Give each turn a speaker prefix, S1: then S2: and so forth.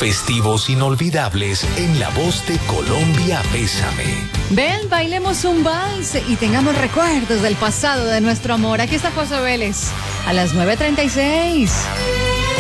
S1: Festivos inolvidables en la voz de Colombia Bésame.
S2: Ven, bailemos un vals y tengamos recuerdos del pasado de nuestro amor. Aquí está José Vélez a las 9:36.